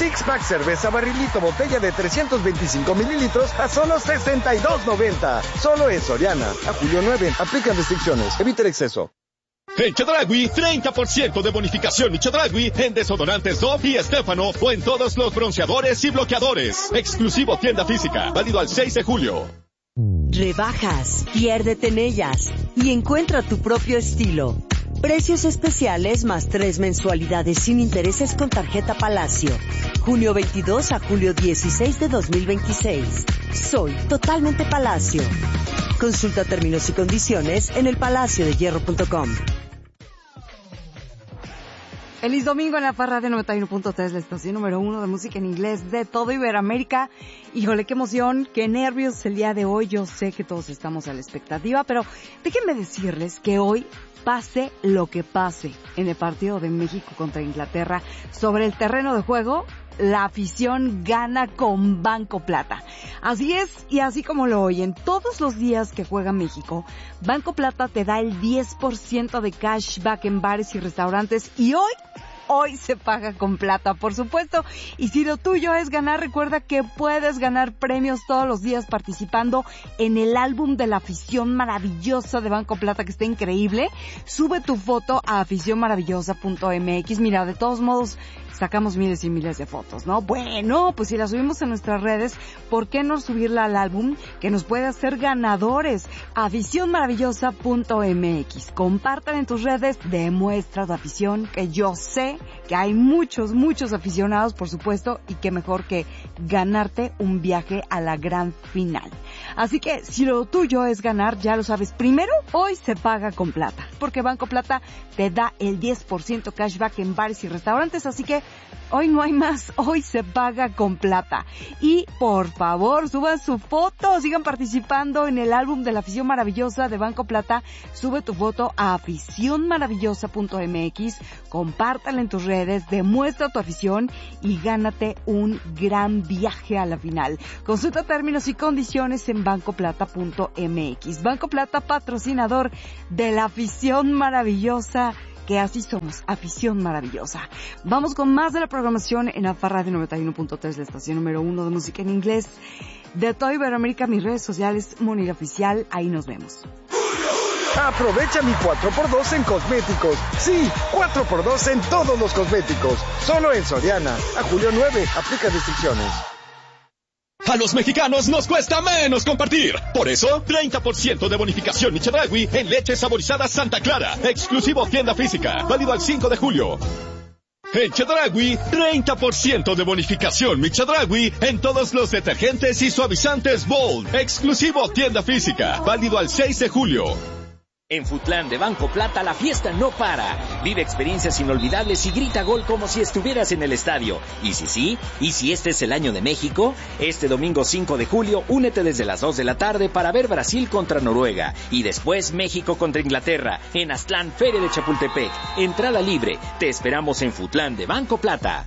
Six Pack cerveza barrilito botella de 325 mililitros a solo $62.90. Solo en Soriana. A julio 9. Aplican restricciones. Evita el exceso. En Chedraui, 30% de bonificación Chedraui en desodorantes Dove y Estefano o en todos los bronceadores y bloqueadores. Exclusivo tienda física, válido al 6 de julio. Rebajas, piérdete en ellas y encuentra tu propio estilo. Precios especiales más 3 mensualidades sin intereses con tarjeta Palacio. Junio 22 a julio 16 de 2026. Soy totalmente Palacio. Consulta términos y condiciones en elpalaciodehierro.com. Feliz domingo en la Parra de 91.3, la estación número 1 de música en inglés de todo Iberoamérica. Híjole, qué emoción, qué nervios el día de hoy. Yo sé que todos estamos a la expectativa, pero déjenme decirles que hoy, pase lo que pase en el partido de México contra Inglaterra, sobre el terreno de juego, la afición gana con Banco Plata. Así es, y así como lo oyen, todos los días que juega México, Banco Plata te da el 10% de cashback en bares y restaurantes, y hoy se paga con plata, por supuesto. Y si lo tuyo es ganar, recuerda que puedes ganar premios todos los días participando en el álbum de la afición maravillosa de Banco Plata, que está increíble. Sube tu foto a aficionmaravillosa.mx. Mira, de todos modos, sacamos miles y miles de fotos, ¿no? Bueno, pues si la subimos en nuestras redes, ¿por qué no subirla al álbum que nos puede hacer ganadores? Aficionmaravillosa.mx. Compartan en tus redes, demuestra tu afición, que yo sé que hay muchos aficionados, por supuesto, y qué mejor que ganarte un viaje a la gran final. Así que si lo tuyo es ganar, ya lo sabes, primero, hoy se paga con plata, porque Banco Plata te da el 10% cashback en bares y restaurantes, así que hoy no hay más, hoy se paga con plata. Y por favor, suban su foto, sigan participando en el álbum de la afición maravillosa de Banco Plata. Sube tu foto a aficionmaravillosa.mx, compártala en tus redes, demuestra tu afición y gánate un gran viaje a la final. Consulta términos y condiciones en bancoplata.mx. Banco Plata, patrocinador de la afición maravillosa, que así somos, afición maravillosa. Vamos con más de la programación en Alfa Radio 91.3, la estación número 1 de música en inglés de todo Iberoamérica. Mis redes sociales, Moni la Oficial, ahí nos vemos. Aprovecha mi 4x2 en cosméticos. Sí, 4x2 en todos los cosméticos. Solo en Soriana. A julio 9. Aplica restricciones. A los mexicanos nos cuesta menos compartir. Por eso, 30% de bonificación Chedraui en leche saborizada Santa Clara. Exclusivo tienda física. Válido al 5 de julio. En Chedraui, 30% de bonificación Chedraui en todos los detergentes y suavizantes Bold. Exclusivo tienda física. Válido al 6 de julio. En Futlán de Banco Plata la fiesta no para. Vive experiencias inolvidables y grita gol como si estuvieras en el estadio. Y si este es el año de México, este domingo 5 de julio, únete desde las 2 de la tarde para ver Brasil contra Noruega. Y después México contra Inglaterra, en Aztlán, Feria de Chapultepec. Entrada libre. Te esperamos en Futlán de Banco Plata.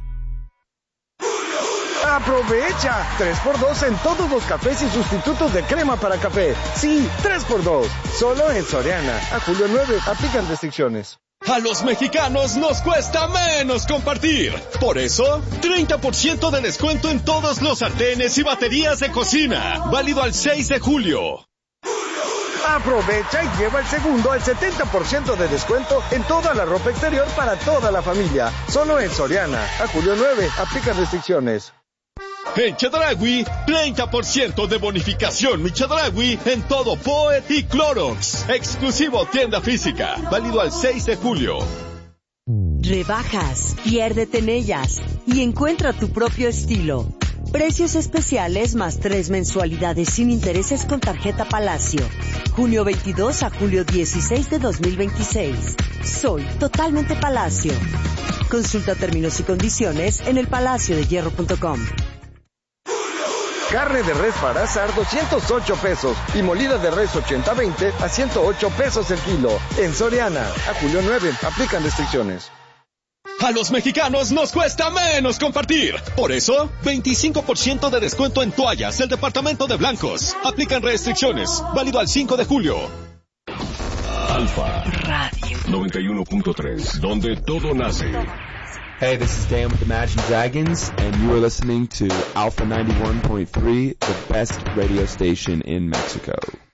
¡Aprovecha! 3x2 en todos los cafés y sustitutos de crema para café. Sí, 3x2. Solo en Soriana. A julio 9. Aplican restricciones. A los mexicanos nos cuesta menos compartir. Por eso, 30% de descuento en todos los sartenes y baterías de cocina. Válido al 6 de julio. Aprovecha y lleva el segundo al 70% de descuento en toda la ropa exterior para toda la familia. Solo en Soriana. A julio 9. Aplican restricciones. En Chedraui, 30% de bonificación Chedraui en todo Poet y Clorox. Exclusivo tienda física. Válido al 6 de julio. Rebajas, piérdete en ellas y encuentra tu propio estilo. Precios especiales más 3 mensualidades sin intereses con tarjeta Palacio. Junio 22 a julio 16 de 2026. Soy totalmente Palacio. Consulta términos y condiciones en elpalaciodehierro.com. Carne de res para asar 208 pesos y molida de res 80-20 a 108 pesos el kilo. En Soriana. A julio 9. Aplican restricciones. A los mexicanos nos cuesta menos compartir. Por eso, 25% de descuento en toallas del departamento de blancos. Aplican restricciones. Válido al 5 de julio. Alfa Radio 91.3, donde todo nace. Hey, this is Dan with Imagine Dragons, and you are listening to Alpha 91.3, the best radio station in Mexico.